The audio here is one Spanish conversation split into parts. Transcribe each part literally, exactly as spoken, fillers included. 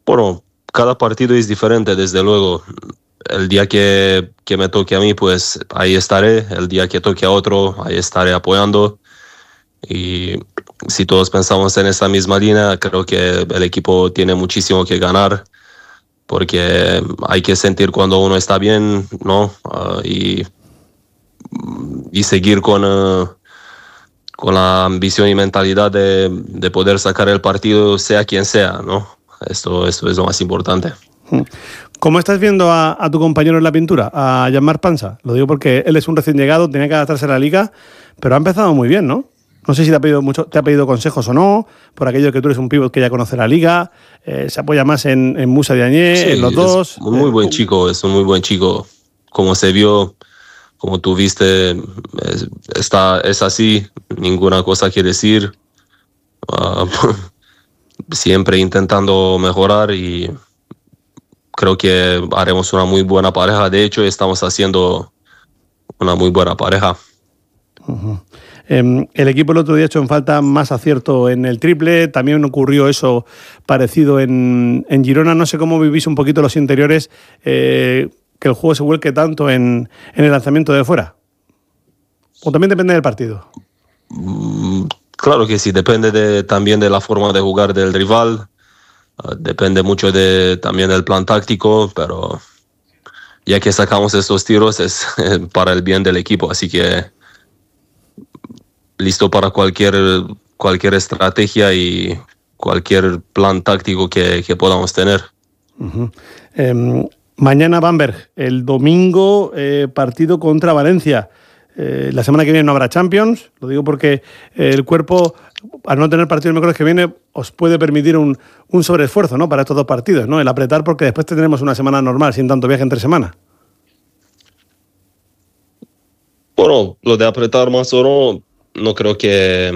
Bueno, cada partido es diferente, desde luego. El día que, que me toque a mí, pues ahí estaré. El día que toque a otro, ahí estaré apoyando. Y si todos pensamos en esta misma línea, creo que el equipo tiene muchísimo que ganar, porque hay que sentir cuando uno está bien, ¿no? Uh, y, y seguir con, uh, con la ambición y mentalidad de, de poder sacar el partido, sea quien sea, ¿no? Esto, esto es lo más importante. ¿Cómo estás viendo a, a tu compañero en la pintura, a Jean-Marc Pansa? Lo digo porque él es un recién llegado, tenía que adaptarse a la liga, pero ha empezado muy bien, ¿no? No sé si te ha pedido mucho, te ha pedido consejos o no, por aquello que tú eres un pívot que ya conoce la liga, eh, se apoya más en, en Moussa Diagne, sí, en los dos. Es un muy buen eh, chico, es un muy buen chico. Como se vio, como tú viste, es, está, es así, ninguna cosa que decir. Uh, siempre intentando mejorar y creo que haremos una muy buena pareja. De hecho, estamos haciendo una muy buena pareja. Uh-huh. Eh, el equipo el otro día ha hecho en falta más acierto en el triple, también ocurrió eso parecido en, en Girona. No sé cómo vivís un poquito los interiores, eh, que el juego se vuelque tanto en, en el lanzamiento de fuera. ¿O también depende del partido? Mm, claro que sí, depende de, también de la forma de jugar del rival, uh, depende mucho de, también del plan táctico, pero ya que sacamos estos tiros es para el bien del equipo, así que listo para cualquier, cualquier estrategia y cualquier plan táctico que, que podamos tener. Uh-huh. Eh, mañana Bamberg, el domingo eh, partido contra Valencia. Eh, la semana que viene no habrá Champions, lo digo porque eh, el cuerpo, al no tener partido el miércoles que viene, os puede permitir un, un sobreesfuerzo, ¿no? Para estos dos partidos, ¿no? El apretar, porque después tendremos una semana normal, sin tanto viaje entre semana. Bueno, lo de apretar más o no, no creo que,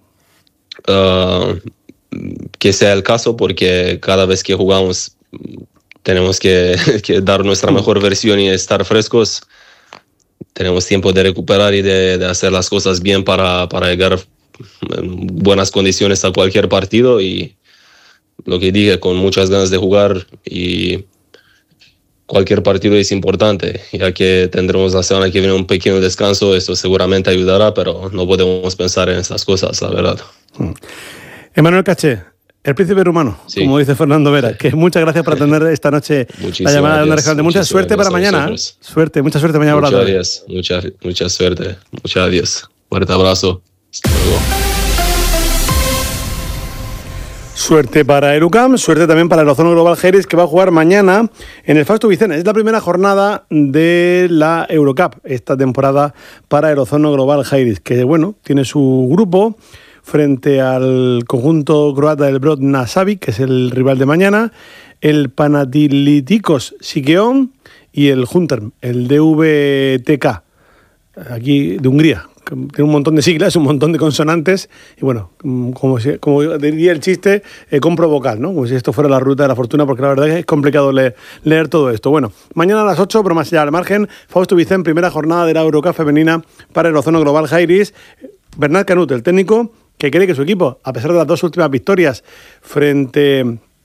uh, que sea el caso, porque cada vez que jugamos tenemos que, que dar nuestra mejor versión y estar frescos. Tenemos tiempo de recuperar y de, de hacer las cosas bien para, para llegar en buenas condiciones a cualquier partido, y lo que dije, con muchas ganas de jugar, y cualquier partido es importante, ya que tendremos la semana que viene un pequeño descanso. Esto seguramente ayudará, pero no podemos pensar en esas cosas, la verdad. Emanuel Caché, el príncipe rumano, sí, como dice Fernando Vera, sí, que muchas gracias por atender esta noche la llamada de Onda Regional de Murcia. Suerte para mañana. ¿eh? Suerte, mucha suerte mañana. Muchas gracias, mucha, mucha suerte. Muchas gracias. Fuerte abrazo. Hasta luego. Suerte para el U C A M, suerte también para el Ozono Global Jairis, que va a jugar mañana en el Fausto Vicena. Es la primera jornada de la Eurocup esta temporada para el Ozono Global Jairis, que bueno, tiene su grupo frente al conjunto croata del Brod Nasavic, que es el rival de mañana, el Panathinaikos Sikeón y el Hunter, el D V T K, aquí de Hungría. Tiene un montón de siglas, un montón de consonantes, y bueno, como, si, como diría el chiste, eh, compro vocal, ¿no? Como si esto fuera la ruta de la fortuna, porque la verdad es que es complicado leer, leer todo esto. Bueno, mañana a las ocho, pero más allá al margen, Fausto Vicen, primera jornada de la Eurocup femenina para el Ozono Global Jairis. Bernat Canut, el técnico, que cree que su equipo, a pesar de las dos últimas victorias frente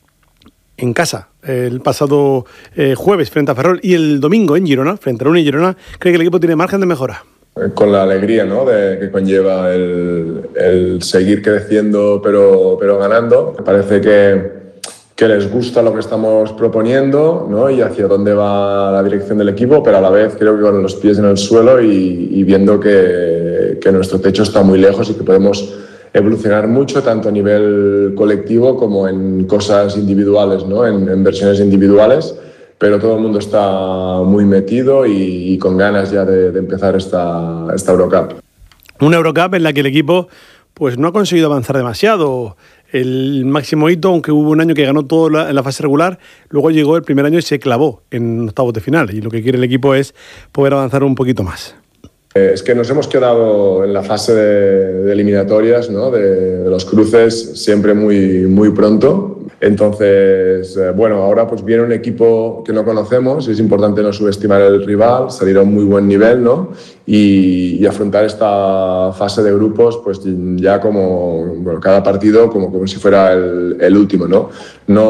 en casa, el pasado eh, jueves frente a Ferrol y el domingo en Girona, frente a la Uni Girona, cree que el equipo tiene margen de mejora. Con la alegría, ¿no?, de, que conlleva el, el seguir creciendo pero, pero ganando. Me parece que, que les gusta lo que estamos proponiendo, ¿no?, y hacia dónde va la dirección del equipo, pero a la vez creo que con los pies en el suelo y, y viendo que, que nuestro techo está muy lejos y que podemos evolucionar mucho, tanto a nivel colectivo como en cosas individuales, ¿no?, en, en versiones individuales. Pero todo el mundo está muy metido y, y con ganas ya de, de empezar esta, esta Eurocup. Una Eurocup en la que el equipo pues no ha conseguido avanzar demasiado. El máximo hito, aunque hubo un año que ganó todo la, en la fase regular, luego llegó el primer año y se clavó en octavos de final. Y lo que quiere el equipo es poder avanzar un poquito más. Eh, es que nos hemos quedado en la fase de, de eliminatorias, ¿no?, de, de los cruces, siempre muy, muy pronto. Entonces, eh, bueno, ahora pues viene un equipo que no conocemos, es importante no subestimar al rival, salir a un muy buen nivel, ¿no?, y, y afrontar esta fase de grupos pues ya como, bueno, cada partido como, como si fuera el, el último, ¿no? No